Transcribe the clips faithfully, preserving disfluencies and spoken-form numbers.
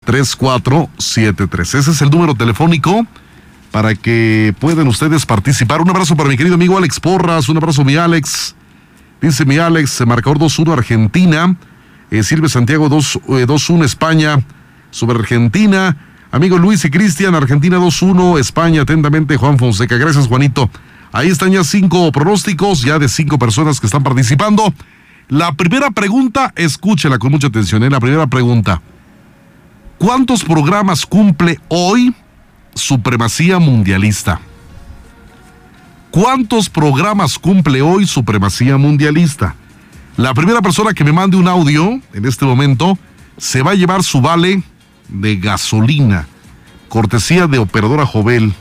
tres cuatro siete tres. Ese es el número telefónico para que puedan ustedes participar. Un abrazo para mi querido amigo Alex Porras, un abrazo mi Alex. Dice mi Alex, marcador dos uno Argentina, eh, Silvia Santiago dos uno España sobre Argentina. Amigo Luis y Cristian, Argentina dos uno, España, atentamente Juan Fonseca. Gracias, Juanito. Ahí están ya cinco pronósticos, ya de cinco personas que están participando. La primera pregunta, escúchela con mucha atención, ¿eh? La primera pregunta. ¿Cuántos programas cumple hoy Supremacía Mundialista? ¿Cuántos programas cumple hoy Supremacía Mundialista? La primera persona que me mande un audio en este momento se va a llevar su vale de gasolina, cortesía de Operadora Jovel.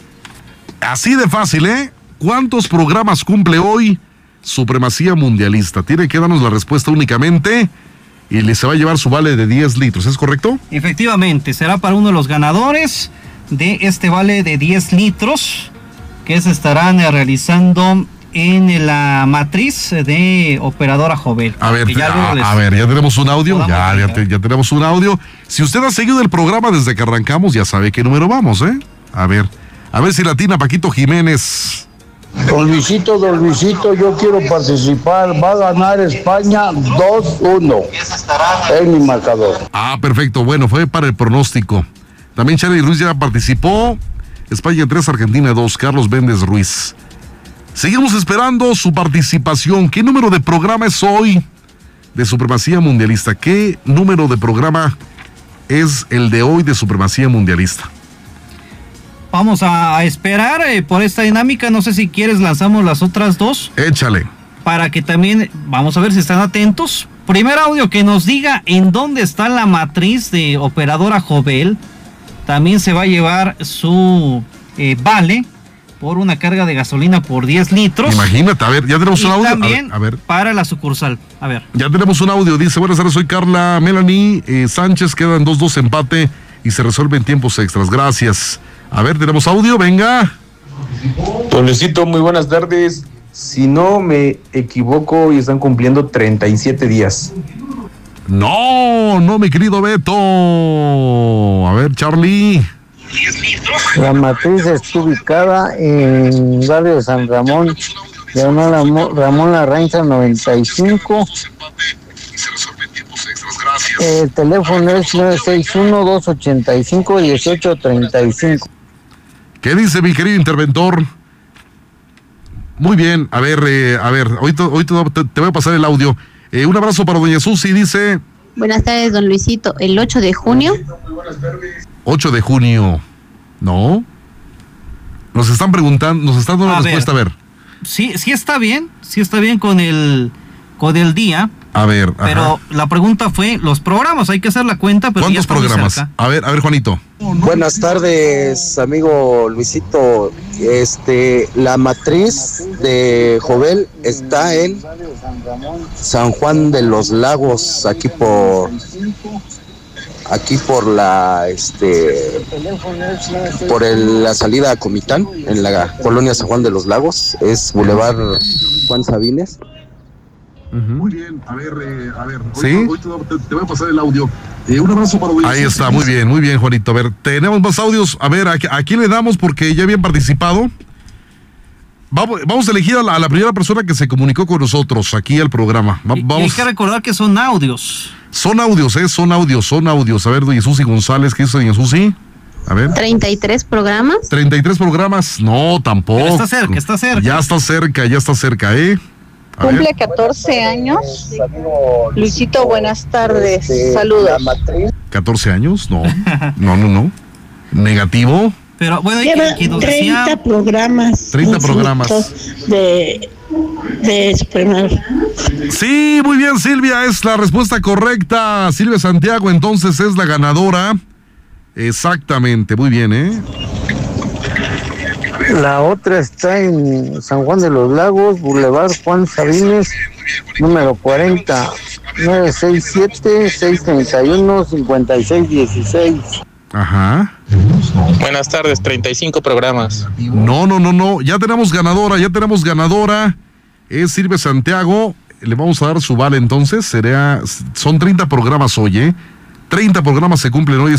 Así de fácil, ¿eh? ¿Cuántos programas cumple hoy Supremacía Mundialista? Tiene que darnos la respuesta únicamente y le se va a llevar su vale de diez litros, ¿es correcto? Efectivamente, será para uno de los ganadores de este vale de diez litros que se estarán realizando en la matriz de Operadora Jovel. A ver, a, a ver, ya tenemos un audio, ya, ya, te, ya tenemos un audio. Si usted ha seguido el programa desde que arrancamos, ya sabe qué número vamos, ¿eh? A ver, a ver si latina Paquito Jiménez. Don Luisito, don Luisito, yo quiero participar. Va a ganar España dos uno. Es mi marcador. Ah, perfecto, bueno, fue para el pronóstico. También Charlie Ruiz ya participó. España tres, Argentina dos, Carlos Méndez Ruiz. Seguimos esperando su participación. ¿Qué número de programa es hoy de Supremacía Mundialista? ¿Qué número de programa es el de hoy de Supremacía Mundialista? Vamos a esperar eh, por esta dinámica. No sé si quieres lanzamos las otras dos. Échale. Para que también, vamos a ver si están atentos. Primer audio que nos diga en dónde está la matriz de Operadora Jovel. También se va a llevar su eh, vale por una carga de gasolina por diez litros. Imagínate, a ver, ya tenemos y un audio. También a ver, a ver. Para la sucursal. A ver. Ya tenemos un audio. Dice, buenas tardes, soy Carla Melanie eh, Sánchez. Quedan dos dos empate y se resuelven tiempos extras. Gracias. A ver, tenemos audio, venga. Don Luisito, muy buenas tardes. Si no me equivoco, y están cumpliendo treinta y siete días. No, no, mi querido Beto. A ver, Charlie. La matriz está ubicada en barrio de San Ramón, diagonal Ramón Larrainza noventa y cinco. El teléfono es nueve seis uno, dos ocho cinco, uno ocho tres cinco. ¿Qué dice mi querido interventor? Muy bien, a ver, eh, a ver, hoy, te, hoy te, te voy a pasar el audio. Eh, un abrazo para doña Susi, dice... Buenas tardes, don Luisito. El ocho de junio. ocho de junio. ¿No? Nos están preguntando, nos están dando la respuesta, a ver. Sí, sí está bien, sí está bien con el, con el día. A ver, pero ajá. La pregunta fue los programas, hay que hacer la cuenta, pero ¿cuántos programas? A ver, a ver, Juanito. Buenas tardes, amigo Luisito. Este, la matriz de Jovel está en San Juan de los Lagos, aquí por aquí por la este por el, la salida a Comitán, en la colonia San Juan de los Lagos, es Boulevard Juan Sabines. Uh-huh. Muy bien, a ver, eh, a ver, ¿sí? Hoy, hoy te, te voy a pasar el audio. Eh, un abrazo para hoy. Ahí está, muy bien, muy bien, Juanito. A ver, tenemos más audios. A ver, ¿a, a quién le damos? Porque ya habían participado. Vamos, vamos a elegir a la, a la primera persona que se comunicó con nosotros aquí al programa. Va, y, vamos. Y hay que recordar que son audios. Son audios, eh, son audios, son audios. A ver, doña Susi González, ¿qué dice doña Susi? A ver. ¿treinta y tres programas? ¿treinta y tres programas? No, tampoco. Pero está cerca, está cerca. Ya está cerca, ya está cerca, ¿eh? A Cumple ver. catorce años. Luisito, buenas tardes. Saludos. ¿catorce años? No, no, no, no. Negativo. Pero bueno, Lleva que, que nos treinta decía... programas. treinta programas. De, de Supremacía. Sí, muy bien, Silvia, es la respuesta correcta. Silvia Santiago, entonces, es la ganadora. Exactamente, muy bien, ¿eh? La otra está en San Juan de los Lagos, Boulevard Juan Sabines, número cuarenta, nueve seis siete, seis tres uno, cinco seis uno seis. Ajá. Buenas tardes, treinta y cinco programas. No, no, no, no, ya tenemos ganadora, ya tenemos ganadora. Es Silvia Santiago, le vamos a dar su vale entonces, sería, son treinta programas hoy, ¿eh? treinta programas se cumplen hoy.